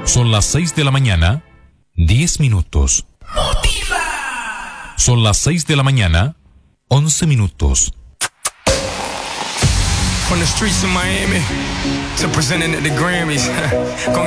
Son las 6 de la mañana, 10 minutos. Motiva. Son las 6 de la mañana, 11 minutos. From the streets of Miami to presenting at the Grammys. Con